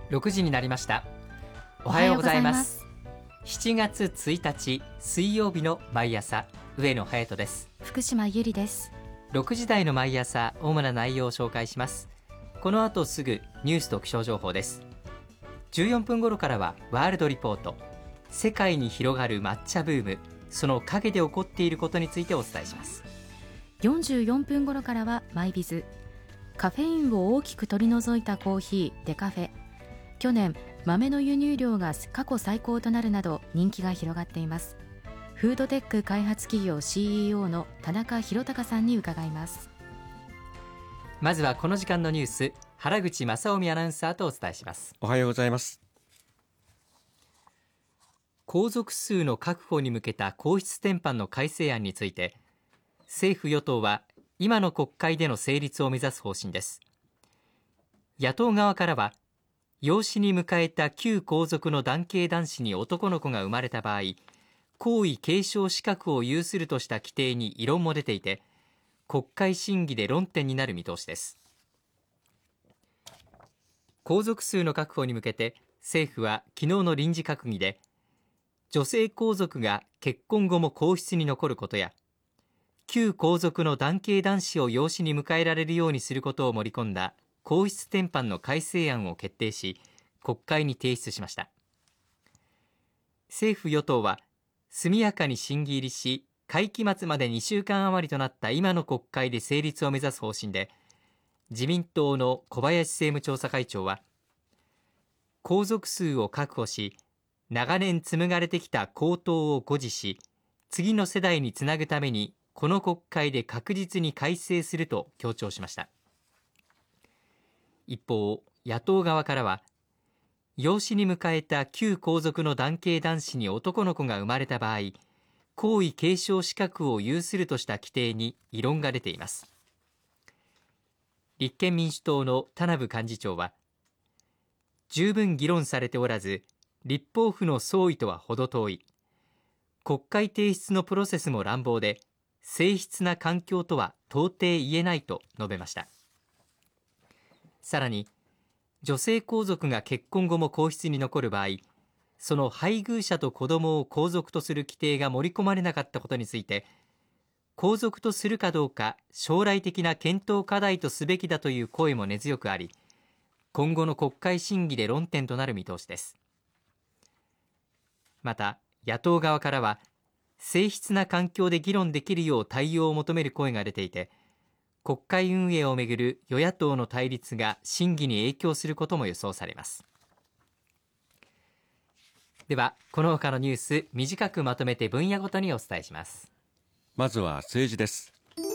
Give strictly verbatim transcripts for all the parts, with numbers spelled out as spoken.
ろくじになりました。おはようございます。しちがつついたち水曜日の毎朝、上野隼人です。 福島ゆりです。 ろくじ台の毎朝、主な内容を紹介します。この後すぐニュースと気象情報です。じゅうよんぷん頃からはワールドリポート、世界に広がる抹茶ブーム、その陰で起こっていることについてお伝えします。 よんじゅうよんぷん頃からはマイビズ、カフェインを大きく取り除いたコーヒーデカフェ。去年豆の輸入量が過去最高となるなど人気が広がっています。フードテック開発企業 シーイーオー の田中宏隆さんに伺います。 まずはこの時間のニュース、原口正臣アナウンサーとお伝えします。 おはようございます。 皇族数の確保に向けた皇室典範の改正案について、政府与党は今の国会での成立を目指す方針です。野党側からは、養子に迎えた旧皇族の男系男子に男の子が生まれた場合、皇位継承資格を有するとした規定に異論も出ていて、国会審議で論点になる見通しです。皇族数の確保に向けて、政府は昨日の臨時閣議で、女性皇族が結婚後も皇室に残ることや、旧皇族の男系男子を養子に迎えられるようにすることを盛り込んだ皇室典範の改正案を決定し、国会に提出しました。政府与党は速やかに審議入りし、会期末までにしゅうかん余りとなった今の国会で成立を目指す方針で、自民党の小林政務調査会長は、皇族数を確保し、長年紡がれてきた皇統を護持し、次の世代につなぐためにこの国会で確実に改正すると強調しました。一方、野党側からは、養子に迎えた旧皇族の男系男子に男の子が生まれた場合、皇位継承資格を有するとした規定に異論が出ています。立憲民主党の田名部幹事長は、十分議論されておらず、立法府の総意とは程遠い。国会提出のプロセスも乱暴で、静謐な環境とは到底言えないと述べました。さらに、女性皇族が結婚後も皇室に残る場合、その配偶者と子供を皇族とする規定が盛り込まれなかったことについて、皇族とするかどうか将来的な検討課題とすべきだという声も根強くあり、今後の国会審議で論点となる見通しです。また、野党側からは、静謐な環境で議論できるよう対応を求める声が出ていて、国会運営をめぐる与野党の対立が審議に影響することも予想されます。では、この他のニュース、短くまとめて分野ごとにお伝えします。 まずは政治です。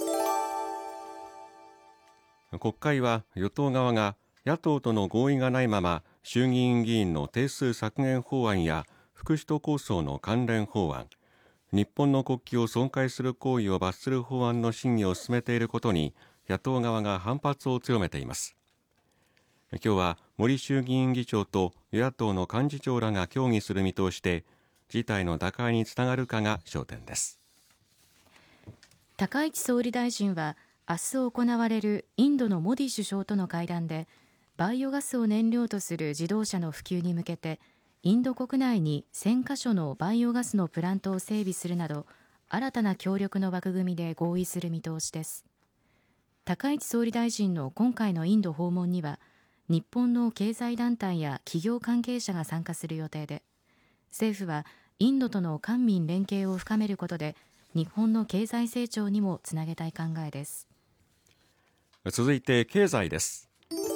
国会は与党側が野党との合意がないまま衆議院議員の定数削減法案や副首都構想の関連法案、日本の国旗を損壊する行為を罰する法案の審議を進めていることに野党側が反発を強めています。今日は森衆議院議長と与野党の幹事長らが協議する見通しで、事態の打開につながるかが焦点です。 高市総理大臣は明日行われるインドのモディ首相との会談で、バイオガスを燃料とする自動車の普及に向けてインド国内にせんかしょのバイオガスのプラントを整備するなど、新たな協力の枠組みで合意する見通しです。高市総理大臣の今回のインド訪問には、日本の経済団体や企業関係者が参加する予定で、政府はインドとの官民連携を深めることで、日本の経済成長にもつなげたい考えです。 続いて経済です。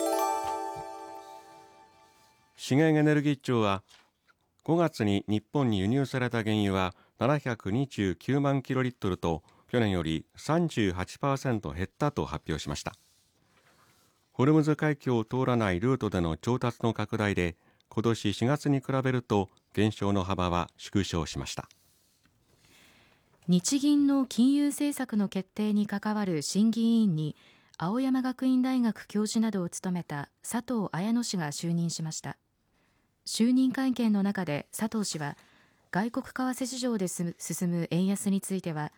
資源エネルギー庁はごがつに日本に輸入された原油はななひゃくにじゅうきゅうまんキロリットルと去年より さんじゅうはちパーセント 減ったと発表しました。ホルムズ海峡を通らないルートでの調達の拡大で、今年しがつに比べると減少の幅は縮小しました。 日銀の金融政策の決定に関わる審議委員に青山学院大学教授などを務めた佐藤綾乃氏が就任しました。就任会見の中で佐藤氏は、外国為替市場で進む円安については